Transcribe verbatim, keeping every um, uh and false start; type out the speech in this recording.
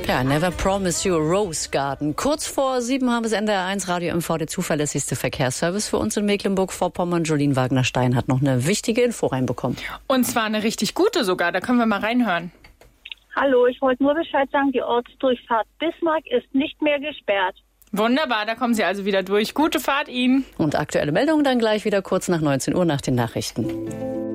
Ja, Never Promise You a Rose Garden. Kurz vor sieben haben wir es N D R eins Radio M V, der zuverlässigste Verkehrsservice für uns in Mecklenburg-Vorpommern. Jolien Wagner-Stein hat noch eine wichtige Info reinbekommen. Und zwar eine richtig gute sogar, da können wir mal reinhören. Hallo, ich wollte nur Bescheid sagen, die Ortsdurchfahrt Bismarck ist nicht mehr gesperrt. Wunderbar, da kommen Sie also wieder durch. Gute Fahrt Ihnen. Und aktuelle Meldungen dann gleich wieder kurz nach neunzehn Uhr nach den Nachrichten.